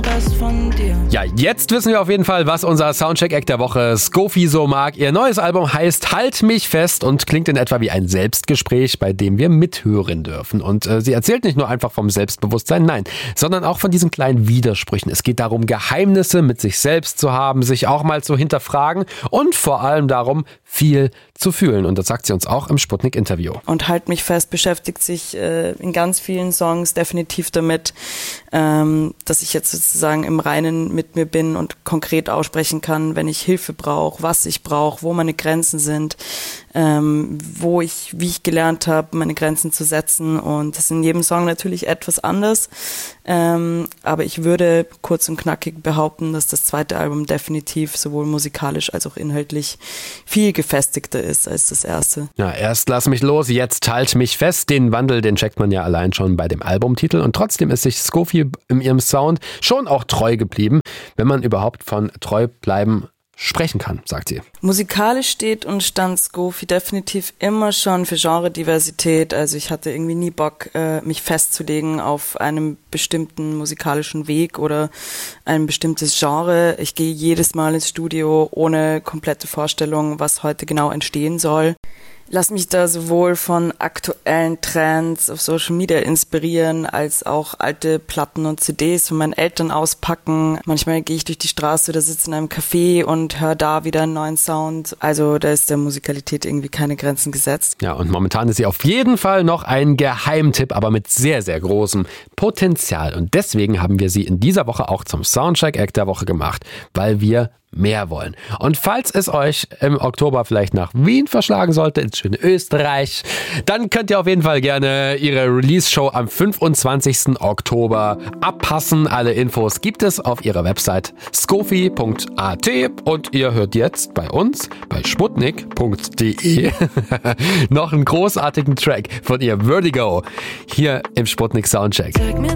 Rest von dir. Ja, jetzt wissen wir auf jeden Fall, was unser Soundcheck-Act der Woche Scofi so mag. Ihr neues Album heißt Halt mich fest und klingt in etwa wie ein Selbstgespräch, bei dem wir mithören dürfen. Und sie erzählt nicht nur einfach vom Selbstbewusstsein, nein, sondern auch von diesen kleinen Widersprüchen. Es geht darum, Geheimnisse mit sich selbst zu haben, sich auch mal zu hinterfragen und vor allem darum, viel zu fühlen. Und das sagt sie uns auch im Sputnik-Interview. Und Halt mich fest beschäftigt sich in ganz vielen Songs definitiv damit, dass ich jetzt sozusagen im Reinen mit mir bin und konkret aussprechen kann, wenn ich Hilfe brauche, was ich brauche, wo meine Grenzen sind, wie ich gelernt habe, meine Grenzen zu setzen. Und das ist in jedem Song natürlich etwas anders. Aber ich würde kurz und knackig behaupten, dass das zweite Album definitiv sowohl musikalisch als auch inhaltlich viel gefestigter ist als das erste. Ja, erst Lass mich los, jetzt Halt mich fest. Den Wandel, den checkt man ja allein schon bei dem Albumtitel. Und trotzdem ist sich Scofi in ihrem Sound schon auch treu geblieben, wenn man überhaupt von treu bleiben sprechen kann, sagt sie. Musikalisch steht und stand Scofi definitiv immer schon für Genrediversität. Also ich hatte irgendwie nie Bock, mich festzulegen auf einem bestimmten musikalischen Weg oder ein bestimmtes Genre. Ich gehe jedes Mal ins Studio ohne komplette Vorstellung, was heute genau entstehen soll. Lass mich da sowohl von aktuellen Trends auf Social Media inspirieren, als auch alte Platten und CDs von meinen Eltern auspacken. Manchmal gehe ich durch die Straße oder sitze in einem Café und höre da wieder einen neuen Sound. Also da ist der Musikalität irgendwie keine Grenzen gesetzt. Ja, und momentan ist sie auf jeden Fall noch ein Geheimtipp, aber mit sehr, sehr großem Potenzial. Und deswegen haben wir sie in dieser Woche auch zum Soundcheck-Act der Woche gemacht, weil wir mehr wollen. Und falls es euch im Oktober vielleicht nach Wien verschlagen sollte, ins schöne Österreich, dann könnt ihr auf jeden Fall gerne ihre Release-Show am 25. Oktober abpassen. Alle Infos gibt es auf ihrer Website scofi.at und ihr hört jetzt bei uns, bei sputnik.de, noch einen großartigen Track von ihr, Vertigo, hier im Sputnik Soundcheck.